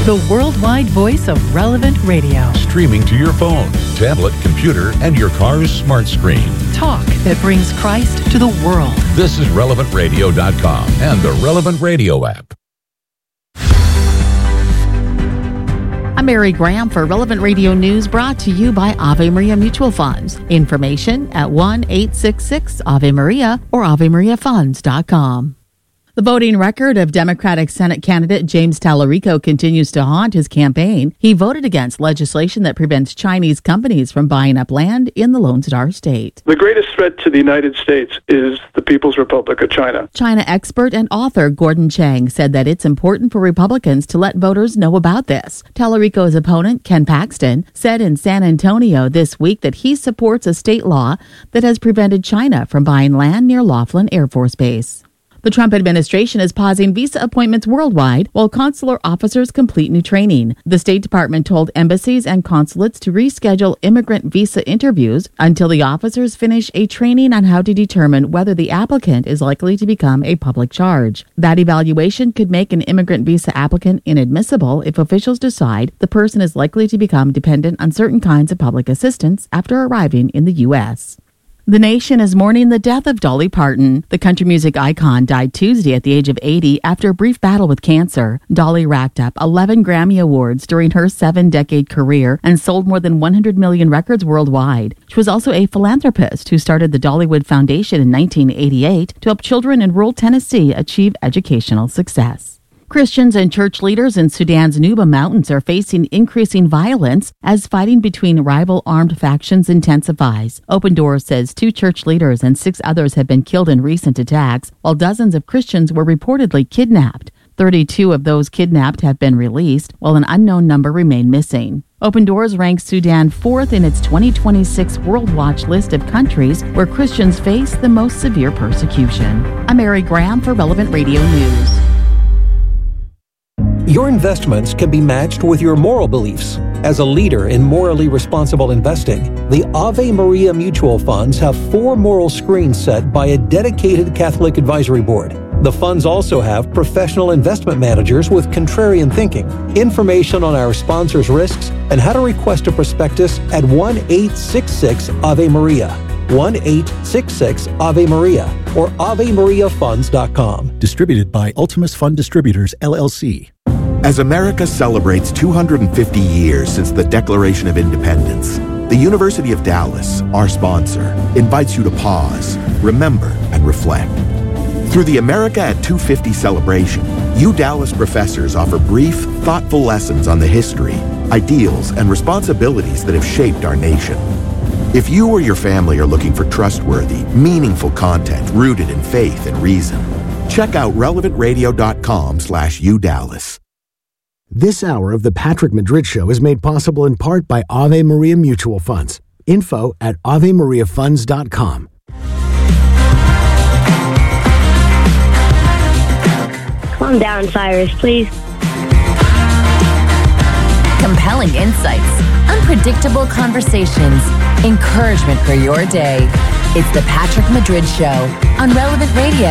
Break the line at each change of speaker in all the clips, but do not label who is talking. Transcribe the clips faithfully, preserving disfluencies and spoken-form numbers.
the worldwide voice of Relevant Radio.
Streaming to your phone, tablet, computer, and your car's smart screen.
Talk that brings Christ to the world.
This is relevant radio dot com and the Relevant Radio app.
I'm Mary Graham for Relevant Radio News, brought to you by Ave Maria Mutual Funds. Information at one eight six six Ave Maria or ave maria funds dot com. The voting record of Democratic Senate candidate James Tallarico continues to haunt his campaign. He voted against legislation that prevents Chinese companies from buying up land in the Lone Star State.
The greatest threat to the United States is the People's Republic of China.
China expert and author Gordon Chang said that it's important for Republicans to let voters know about this. Tallarico's opponent, Ken Paxton, said in San Antonio this week that he supports a state law that has prevented China from buying land near Laughlin Air Force Base. The Trump administration is pausing visa appointments worldwide while consular officers complete new training. The State Department told embassies and consulates to reschedule immigrant visa interviews until the officers finish a training on how to determine whether the applicant is likely to become a public charge. That evaluation could make an immigrant visa applicant inadmissible if officials decide the person is likely to become dependent on certain kinds of public assistance after arriving in the U S The nation is mourning the death of Dolly Parton. The country music icon died Tuesday at the age of eighty after a brief battle with cancer. Dolly racked up eleven Grammy Awards during her seven-decade career and sold more than one hundred million records worldwide. She was also a philanthropist who started the Dollywood Foundation in nineteen eighty-eight to help children in rural Tennessee achieve educational success. Christians and church leaders in Sudan's Nuba Mountains are facing increasing violence as fighting between rival armed factions intensifies. Open Doors says two church leaders and six others have been killed in recent attacks, while dozens of Christians were reportedly kidnapped. thirty-two of those kidnapped have been released, while an unknown number remain missing. Open Doors ranks Sudan fourth in its twenty twenty-six World Watch list of countries where Christians face the most severe persecution. I'm Mary Graham for Relevant Radio News.
Your investments can be matched with your moral beliefs. As a leader in morally responsible investing, the Ave Maria Mutual Funds have four moral screens set by a dedicated Catholic advisory board. The funds also have professional investment managers with contrarian thinking. Information on our sponsors' risks and how to request a prospectus at one eight six six Ave Maria, one eight six six Ave Maria, or ave maria funds dot com.
Distributed by Ultimus Fund Distributors, L L C.
As America celebrates two hundred fifty years since the Declaration of Independence, the University of Dallas, our sponsor, invites you to pause, remember, and reflect. Through the America at two fifty celebration, U Dallas professors offer brief, thoughtful lessons on the history, ideals, and responsibilities that have shaped our nation. If you or your family are looking for trustworthy, meaningful content rooted in faith and reason, check out relevant radio dot com slash U Dallas.
This hour of the Patrick Madrid Show is made possible in part by Ave Maria Mutual Funds. Info at ave maria funds dot com.
Calm down, Cyrus, please.
Compelling insights, unpredictable conversations, encouragement for your day. It's the Patrick Madrid Show on Relevant Radio.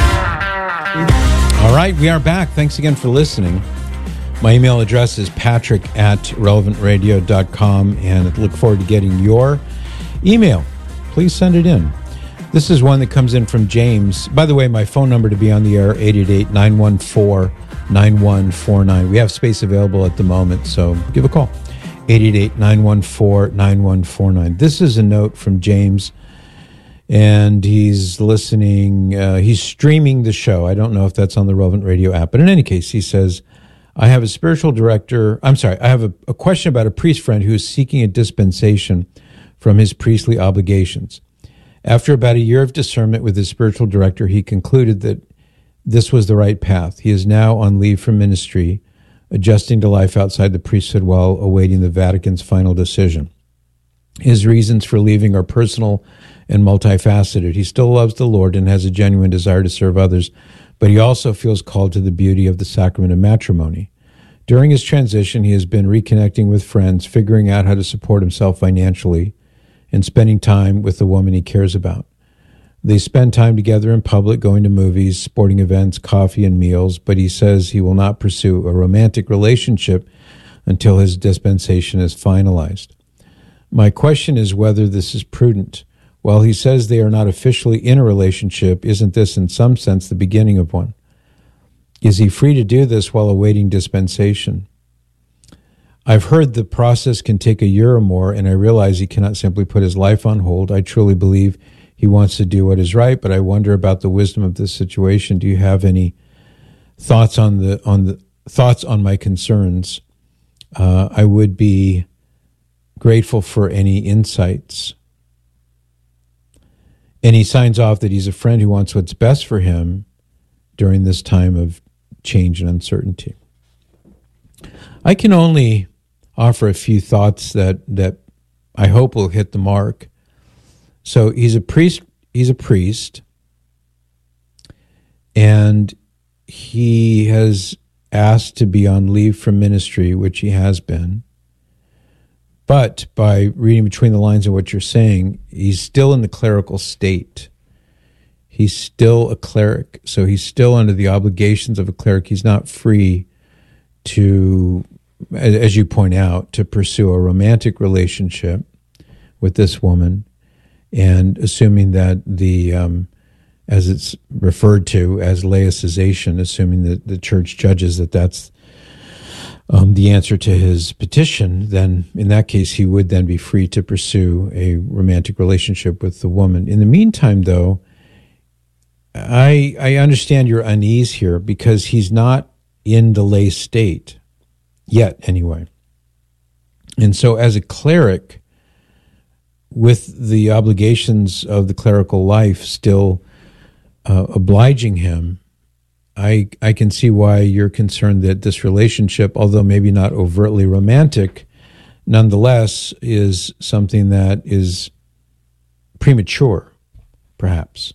All right, we are back. Thanks again for listening. My email address is patrick at relevant radio dot com, and I look forward to getting your email. Please send it in. This is one that comes in from James. By the way, my phone number to be on the air, eight eight eight, nine one four, nine one four nine. We have space available at the moment, so give a call. eight eight eight, nine one four, nine one four nine. This is a note from James, and he's listening. Uh, he's streaming the show. I don't know if that's on the Relevant Radio app, but in any case, he says, I have a spiritual director. I'm sorry. I have a, a question about a priest friend who is seeking a dispensation from his priestly obligations. After about a year of discernment with his spiritual director, he concluded that this was the right path. He is now on leave from ministry, adjusting to life outside the priesthood while awaiting the Vatican's final decision. His reasons for leaving are personal and multifaceted. He still loves the Lord and has a genuine desire to serve others, but he also feels called to the beauty of the sacrament of matrimony. During his transition, he has been reconnecting with friends, figuring out how to support himself financially, and spending time with the woman he cares about. They spend time together in public, going to movies, sporting events, coffee, and meals, but he says he will not pursue a romantic relationship until his dispensation is finalized. My question is whether this is prudent. While he says they are not officially in a relationship, isn't this in some sense the beginning of one? Is he free to do this while awaiting dispensation? I've heard the process can take a year or more, and I realize he cannot simply put his life on hold. I truly believe he wants to do what is right, but I wonder about the wisdom of this situation. Do you have any thoughts on the on the thoughts on my concerns? Uh, I would be grateful for any insights. And he signs off that he's a friend who wants what's best for him during this time of change and uncertainty. I can only offer a few thoughts that that I hope will hit the mark. So he's a priest, he's a priest, and he has asked to be on leave from ministry, which he has been. But by reading between the lines of what you're saying, he's still in the clerical state. He's still a cleric, so he's still under the obligations of a cleric. He's not free to, as you point out, to pursue a romantic relationship with this woman, and assuming that the, um, as it's referred to as laicization, assuming that the church judges that that's um, the answer to his petition, then in that case he would then be free to pursue a romantic relationship with the woman. In the meantime, though, I I understand your unease here because he's not in the lay state yet, anyway. And so as a cleric, with the obligations of the clerical life still uh, obliging him, I I can see why you're concerned that this relationship, although maybe not overtly romantic, nonetheless is something that is premature, perhaps.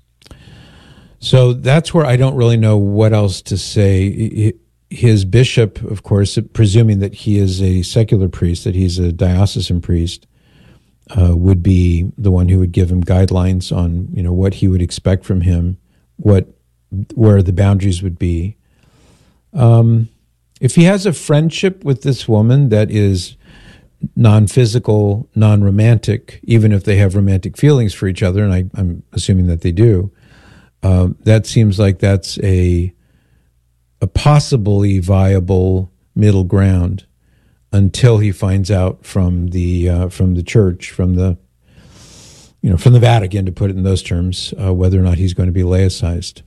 So that's where I don't really know what else to say. His bishop, of course, presuming that he is a secular priest, that he's a diocesan priest, uh, would be the one who would give him guidelines on, you know, what he would expect from him, what where the boundaries would be. Um, if he has a friendship with this woman that is non-physical, non-romantic, even if they have romantic feelings for each other, and I, I'm assuming that they do, uh, that seems like that's a a possibly viable middle ground until he finds out from the uh, from the church, from the you know from the Vatican, to put it in those terms, uh, whether or not he's going to be laicized.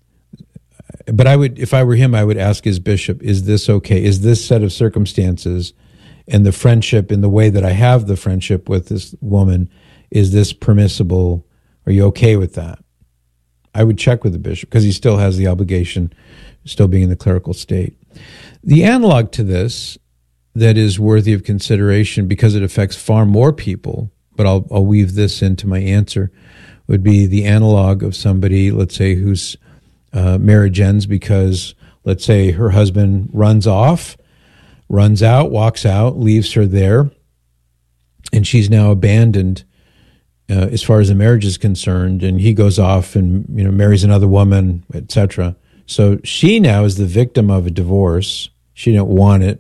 But I would, if I were him, I would ask his bishop: is this okay? Is this set of circumstances and the friendship in the way that I have the friendship with this woman, is this permissible? Are you okay with that? I would check with the bishop because he still has the obligation, still being in the clerical state. The analog to this that is worthy of consideration because it affects far more people, but I'll, I'll weave this into my answer, would be the analog of somebody, let's say, whose uh, marriage ends because, let's say, her husband runs off, runs out, walks out, leaves her there, and she's now abandoned uh, as far as the marriage is concerned, and he goes off and you know marries another woman, et cetera. So she now is the victim of a divorce. She didn't want it,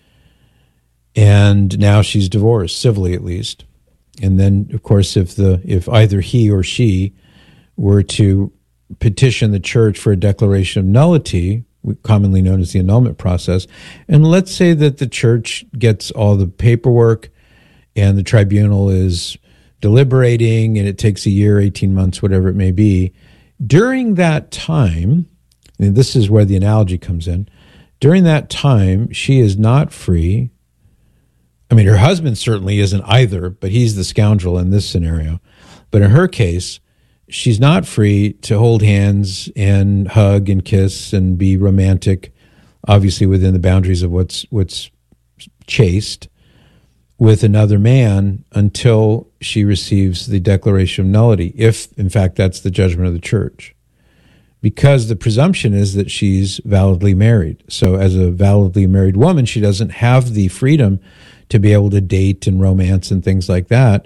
and now she's divorced, civilly at least. And then, of course, if the if either he or she were to petition the church for a declaration of nullity, commonly known as the annulment process, and let's say that the church gets all the paperwork and the tribunal is deliberating and it takes a year, eighteen months, whatever it may be, during that time, and this is where the analogy comes in, during that time, she is not free. I mean, her husband certainly isn't either, but he's the scoundrel in this scenario. But in her case, she's not free to hold hands and hug and kiss and be romantic, obviously within the boundaries of what's what's chaste, with another man until she receives the declaration of nullity, if, in fact, that's the judgment of the church. Because the presumption is that she's validly married. So as a validly married woman, she doesn't have the freedom to be able to date and romance and things like that.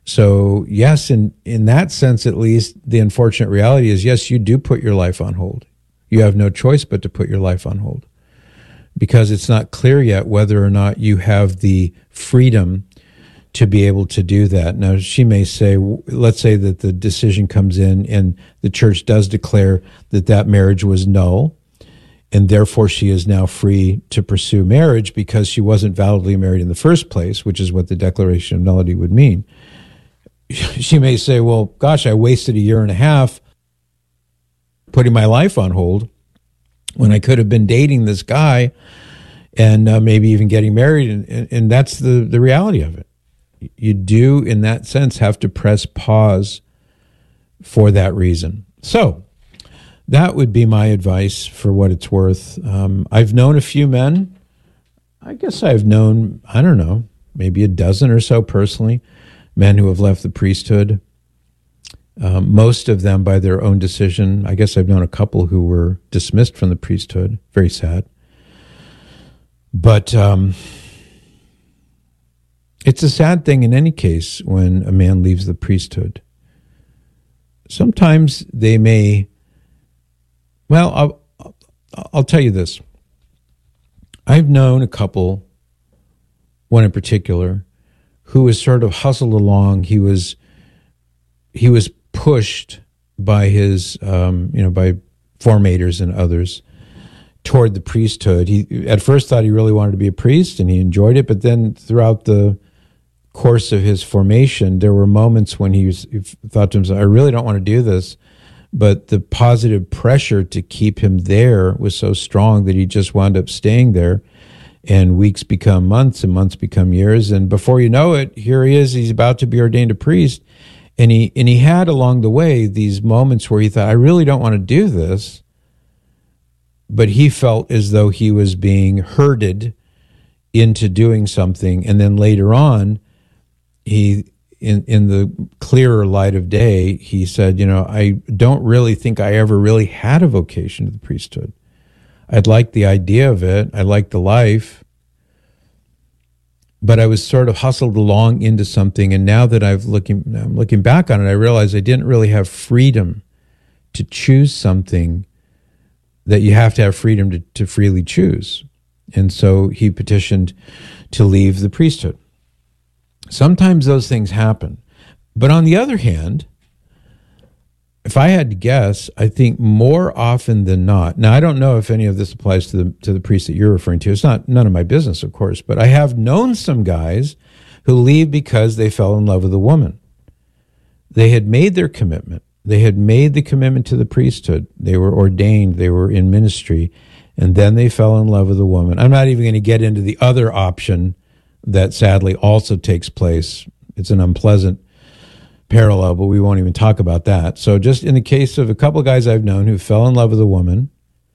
So, yes, in, in that sense, at least, the unfortunate reality is, yes, you do put your life on hold. You have no choice but to put your life on hold because it's not clear yet whether or not you have the freedom to be able to do that. Now, she may say, let's say that the decision comes in and the church does declare that that marriage was null, and therefore she is now free to pursue marriage because she wasn't validly married in the first place, which is what the declaration of nullity would mean. She may say, well, gosh, I wasted a year and a half putting my life on hold when I could have been dating this guy and uh, maybe even getting married. And, and, and that's the, the reality of it. You do, in that sense, have to press pause for that reason. So that would be my advice for what it's worth. Um, I've known a few men. I guess I've known, I don't know, maybe a dozen or so personally, men who have left the priesthood. Um, most of them by their own decision. I guess I've known a couple who were dismissed from the priesthood. Very sad. But um, it's a sad thing in any case when a man leaves the priesthood. Sometimes they may, well, I'll, I'll tell you this. I've known a couple, one in particular, who was sort of hustled along. He was he was pushed by his, um, you know, by formators and others toward the priesthood. He at first thought he really wanted to be a priest, and he enjoyed it. But then throughout the course of his formation, there were moments when he, was, he thought to himself, I really don't want to do this. But the positive pressure to keep him there was so strong that he just wound up staying there. And weeks become months and months become years. And before you know it, here he is. He's about to be ordained a priest. And he, and he had along the way these moments where he thought, I really don't want to do this. But he felt as though he was being herded into doing something. And then later on, he, in, in the clearer light of day, he said, you know, I don't really think I ever really had a vocation to the priesthood. I'd like the idea of it. I like the life. But I was sort of hustled along into something. And now that I've looking, I'm looking back on it, I realize I didn't really have freedom to choose something that you have to have freedom to, to freely choose. And so he petitioned to leave the priesthood. Sometimes those things happen. But on the other hand, if I had to guess, I think more often than not, now I don't know if any of this applies to the to the priest that you're referring to. It's not none of my business, of course, but I have known some guys who leave because they fell in love with a woman. They had made their commitment. They had made the commitment to the priesthood. They were ordained. They were in ministry. And then they fell in love with a woman. I'm not even going to get into the other option that sadly also takes place. It's an unpleasant parallel, but we won't even talk about that. So just in the case of a couple of guys I've known who fell in love with a woman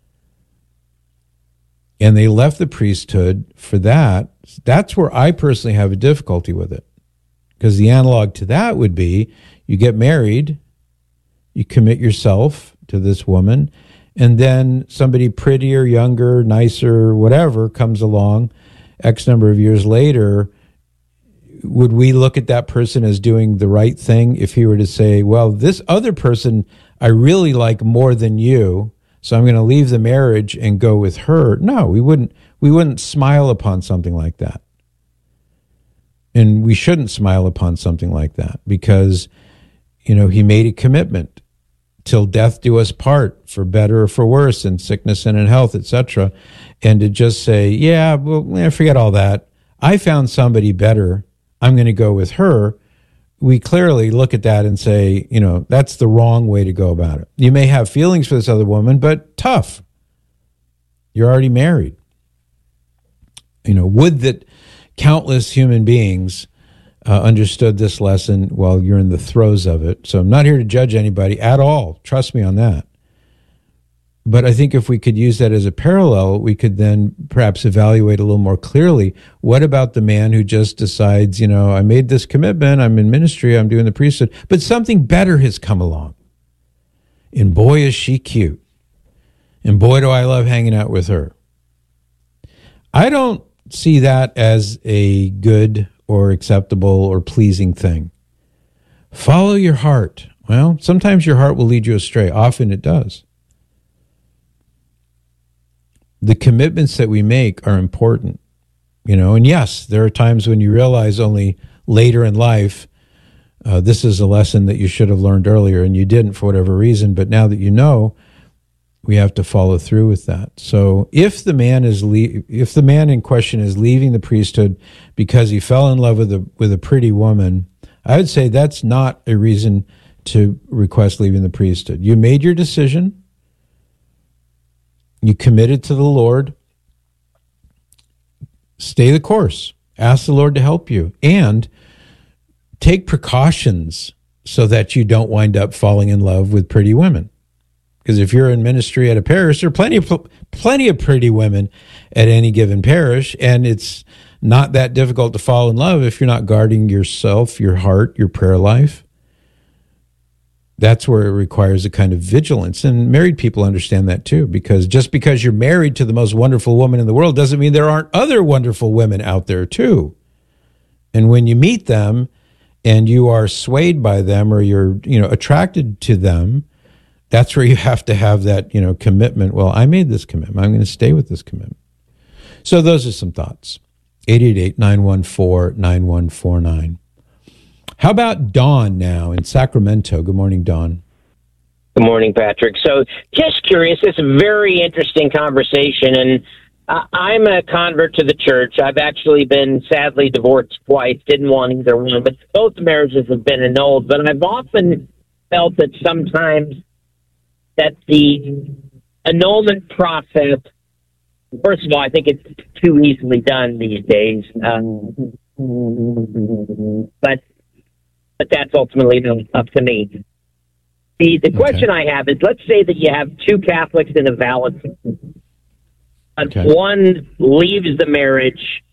and they left the priesthood for that, that's where I personally have a difficulty with it. Because the analog to that would be you get married, you commit yourself to this woman, and then somebody prettier, younger, nicer, whatever comes along X number of years later. Would we look at that person as doing the right thing if he were to say, well, this other person I really like more than you, so I'm going to leave the marriage and go with her? No, we wouldn't. We wouldn't smile upon something like that. And we shouldn't smile upon something like that because, you know, he made a commitment till death do us part, for better or for worse, in sickness and in health, et cetera. And to just say, yeah, well, forget all that. I found somebody better. I'm going to go with her. We clearly look at that and say, you know, that's the wrong way to go about it. You may have feelings for this other woman, but tough. You're already married. You know, would that countless human beings uh, understood this lesson while you're in the throes of it. So I'm not here to judge anybody at all. Trust me on that. But I think if we could use that as a parallel, we could then perhaps evaluate a little more clearly, what about the man who just decides, you know, I made this commitment, I'm in ministry, I'm doing the priesthood, but something better has come along. And boy, is she cute. And boy, do I love hanging out with her. I don't see that as a good or acceptable or pleasing thing. Follow your heart. Well, sometimes your heart will lead you astray. Often it does. The commitments that we make are important, you know, and yes, there are times when you realize only later in life, uh, this is a lesson that you should have learned earlier and you didn't for whatever reason. But now that you know, we have to follow through with that. So if the man is le- if the man in question is leaving the priesthood because he fell in love with a with a pretty woman, I would say that's not a reason to request leaving the priesthood. You made your decision. You committed to the Lord. Stay the course. Ask the Lord to help you. And take precautions so that you don't wind up falling in love with pretty women. Because if you're in ministry at a parish, there are plenty of plenty of pretty women at any given parish, and it's not that difficult to fall in love if you're not guarding yourself, your heart, your prayer life. That's where it requires a kind of vigilance, and married people understand that too, because just because you're married to the most wonderful woman in the world doesn't mean there aren't other wonderful women out there too. And when you meet them and you are swayed by them or you're, you know, attracted to them, that's where you have to have that, you know, commitment. Well, I made this commitment. I'm going to stay with this commitment. So those are some thoughts. eight eight eight, nine one four, nine one four nine. How about Dawn now in Sacramento? Good morning, Dawn.
Good morning, Patrick. So just curious, it's a very interesting conversation, and uh, I'm a convert to the church. I've actually been sadly divorced twice, didn't want either one, but both marriages have been annulled. But I've often felt that sometimes that the annulment process, first of all, I think it's too easily done these days. Um, but but that's ultimately up to me. The the question okay. I have is, let's say that you have two Catholics in a valid, but okay. one leaves the marriage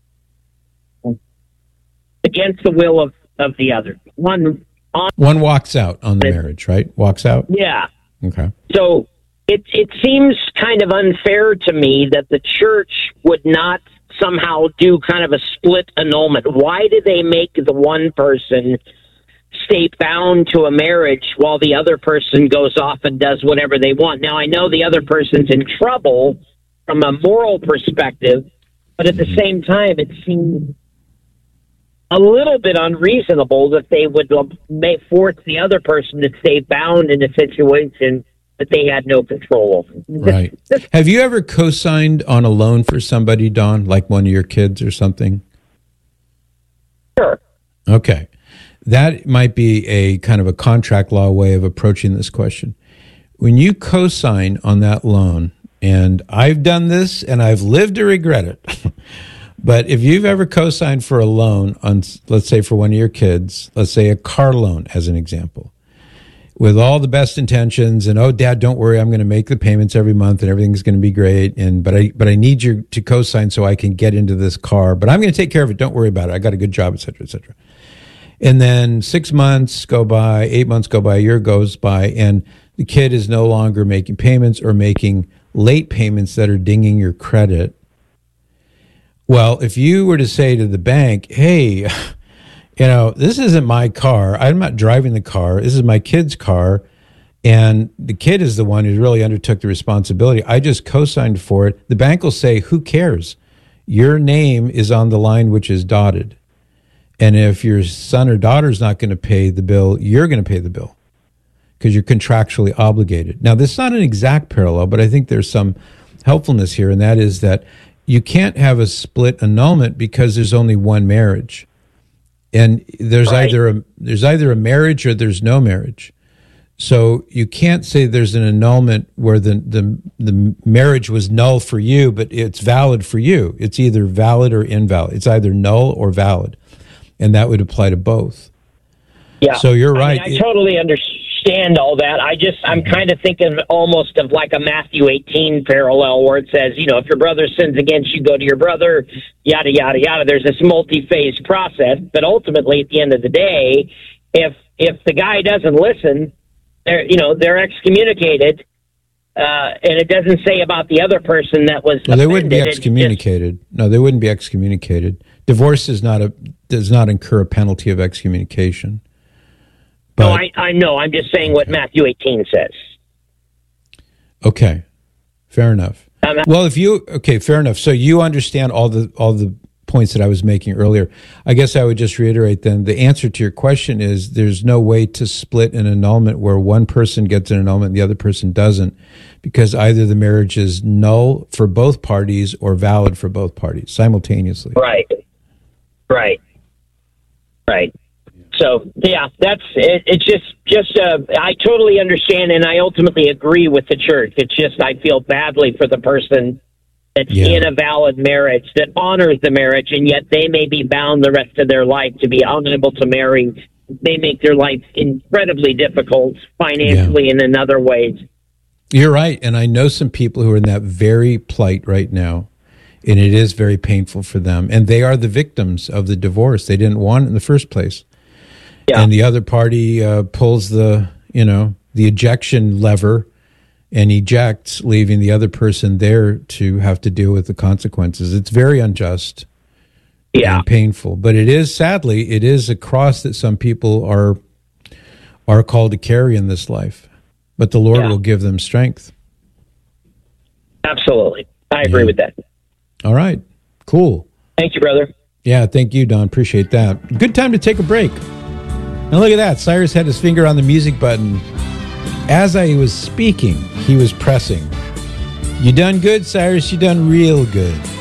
against the will of, of the other. One on,
one walks out on the marriage, right? Walks out?
Yeah.
Okay.
So it it seems kind of unfair to me that the church would not somehow do kind of a split annulment. Why do they make the one person stay bound to a marriage while the other person goes off and does whatever they want? Now, I know the other person's in trouble from a moral perspective, but at the same time, it seems a little bit unreasonable that they would may force the other person to stay bound in a situation that they had no control over.
Right. Have you ever co-signed on a loan for somebody, Dawn, like one of your kids or something?
Sure.
Okay. That might be a kind of a contract law way of approaching this question. When you co-sign on that loan, and I've done this and I've lived to regret it, but if you've ever co-signed for a loan on, let's say for one of your kids, let's say a car loan as an example, with all the best intentions and, oh, Dad, don't worry, I'm going to make the payments every month and everything's going to be great. And, but I, but I need you to co-sign so I can get into this car, but I'm going to take care of it. Don't worry about it. I got a good job, et cetera, et cetera. And then six months go by, eight months go by, a year goes by, and the kid is no longer making payments or making late payments that are dinging your credit. Well, if you were to say to the bank, hey, you know, this isn't my car. I'm not driving the car. This is my kid's car. And the kid is the one who really undertook the responsibility. I just co-signed for it. The bank will say, who cares? Your name is on the line which is dotted. And if your son or daughter is not going to pay the bill, you're going to pay the bill because you're contractually obligated. Now, this is not an exact parallel, but I think there's some helpfulness here, and that is that you can't have a split annulment because there's only one marriage. And there's right. either a there's either a marriage or there's no marriage. So you can't say there's an annulment where the, the the marriage was null for you, but it's valid for you. It's either valid or invalid. It's either null or valid. And that would apply to both.
Yeah.
So you're right.
I mean, I totally understand all that. I just, I'm kind of thinking almost of like a Matthew eighteen parallel where it says, you know, if your brother sins against you, go to your brother, yada, yada, yada. There's this multi-phase process. But ultimately, at the end of the day, if if the guy doesn't listen, they're, you know, they're excommunicated. Uh, and it doesn't say about the other person that was
well, they wouldn't be excommunicated. Just, no, they wouldn't be excommunicated. Divorce is not a does not incur a penalty of excommunication. But,
no, I, I know. I'm just saying what Matthew eighteen says.
Okay, fair enough.
Um,
well, if you okay, fair enough. So you understand all the all the points that I was making earlier. I guess I would just reiterate then the answer to your question is there's no way to split an annulment where one person gets an annulment and the other person doesn't, because either the marriage is null for both parties or valid for both parties simultaneously.
Right. Right. Right. So, yeah, that's it. It's just, just uh, I totally understand, and I ultimately agree with the church. It's just I feel badly for the person that's yeah. in a valid marriage that honors the marriage, and yet they may be bound the rest of their life to be unable to marry. They make their life incredibly difficult financially yeah. and in other ways.
You're right, and I know some people who are in that very plight right now, and it is very painful for them, and they are the victims of the divorce. They didn't want it in the first place. Yeah. And the other party uh, pulls the, you know, the ejection lever and ejects, leaving the other person there to have to deal with the consequences. It's very unjust
yeah.
and painful. But it is, sadly, it is a cross that some people are are called to carry in this life. But the Lord yeah. will give them strength.
Absolutely. I agree
yeah.
with that.
All right. Cool.
Thank you, brother.
Yeah, thank you, Don. Appreciate that. Good time to take a break. Now look at that. Cyrus had his finger on the music button. As I was speaking, he was pressing. You done good, Cyrus. You done real good.